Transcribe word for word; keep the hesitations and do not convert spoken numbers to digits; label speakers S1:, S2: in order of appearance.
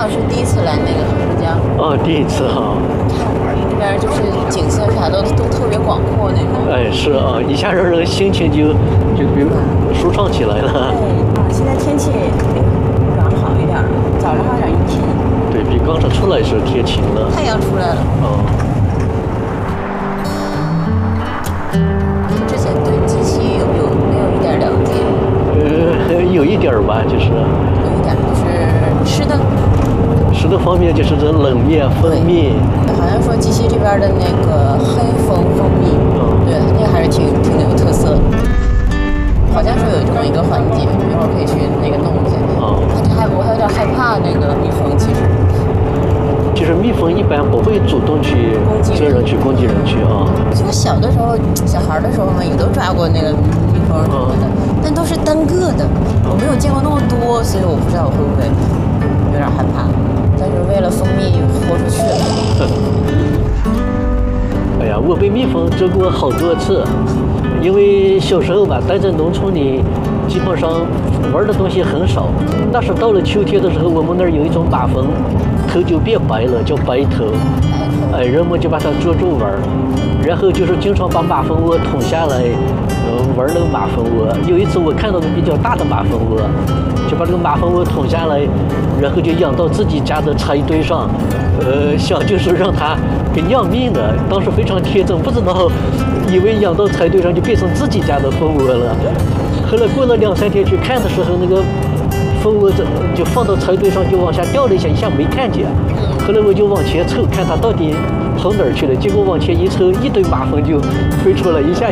S1: 好是第一次来那个黑龙江。
S2: 哦，第一次哈。
S1: 那边就是景色啥都都特别广阔那种。
S2: 哎，是啊，一下让人心情就就比如舒畅起来了。
S1: 对啊，现在天气转好一点了，早上还有点阴天。
S2: 对比刚才出来时天晴了。
S1: 太阳出来了。
S2: 哦。
S1: 之前对机器有有没有一点了解？
S2: 呃，有一点吧，就是。
S1: 有一点就是吃的。
S2: 吃的方面就是这冷面、蜂蜜。
S1: 好像说鸡西这边的那个黑蜂蜂蜜，
S2: 嗯，
S1: 对，那个还是挺挺有特色的。好像是有这么一个环节，一会儿可以去那个弄一下。
S2: 啊、嗯。
S1: 还我还有点害怕那个蜜蜂，其实。
S2: 其实蜜蜂一般不会主动去追人去攻击人去啊。
S1: 就我小的时候，小孩的时候嘛，也都抓过那个蜜蜂什么的，嗯、但都是单个的，我没有见过那么多，所以我不知道我会不会有点害怕。但是为了蜂蜜豁出去了。
S2: 哎呀，我被蜜蜂蛰过好多次，因为小时候吧，待在农村里，基本上玩的东西很少。那是到了秋天的时候，我们那儿有一种马蜂，头就变白了，叫白头。哎，人们就把它捉住玩，然后就是经常把马蜂窝捅下来，呃，玩那个马蜂窝。有一次我看到个比较大的马蜂窝，就把这个马蜂窝捅下来，然后就养到自己家的柴堆上，呃，想就是让它给酿蜜呢。当时非常天真，不知道，以为养到柴堆上就变成自己家的蜂窝了。后来过了两三天去看的时候，那个蜂窝就就放到柴堆上就往下掉了一下，一下没看见。后来我就往前凑，看它到底跑哪儿去了。结果往前一凑，一堆马蜂就飞出来，一下。